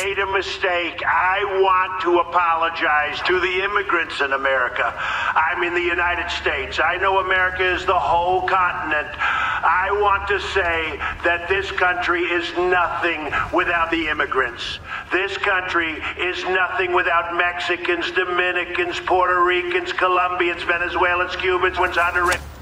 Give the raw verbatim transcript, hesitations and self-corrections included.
made a mistake. I want to apologize to the immigrants in America. I'm in the United States. I know America is the whole continent. I want to say that this country is nothing without the immigrants. This country is nothing without Mexicans, Dominicans, Puerto Ricans, Colombians, Venezuelans, Cubans, Honduras.